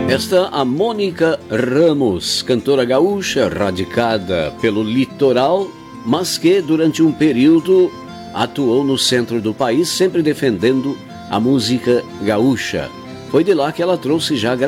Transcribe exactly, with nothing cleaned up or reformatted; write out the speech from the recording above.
Esta a Mônica Ramos, cantora gaúcha radicada pelo litoral, mas que durante um período atuou no centro do país, sempre defendendo a música gaúcha. Foi de lá que ela trouxe já